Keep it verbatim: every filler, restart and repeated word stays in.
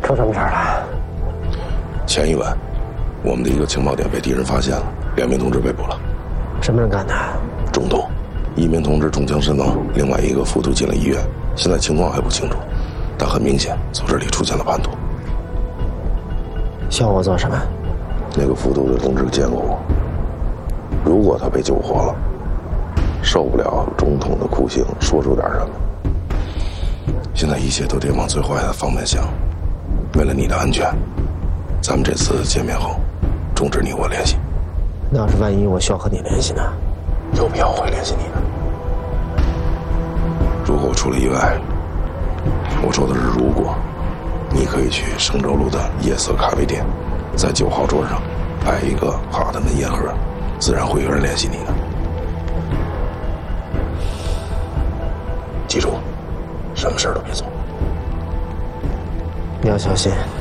出什么事儿了？ 前一晚，我们的一个情报点被敌人发现了，两名同志被捕了。 什么人干的？ 中毒，一名同志中枪身亡，另外一个服毒进了医院，现在情况还不清楚，但很明显，组织里出现了叛徒。 需要我做什么？ 那个服毒的同志见过我，如果他被救活了，受不了总统的酷刑，说出点什么。现在一切都得往最坏的方面想。为了你的安全，咱们这次见面后，终止你我联系。 那要是万一我需要和你联系呢？ 有必要会联系你的。如果出了意外，我说的是如果，你可以去盛州路的夜色咖啡店，在九号桌上摆一个哈登的烟盒，自然会有人联系你的。记住，什么事都别做。 你要小心。